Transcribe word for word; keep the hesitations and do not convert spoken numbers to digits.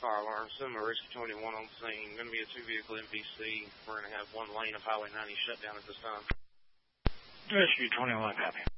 fire alarm. Cinema Rescue twenty-one on scene. Going to be a two-vehicle M V C. We're going to have one lane of Highway ninety shut down at this time. Rescue twenty-one, copy.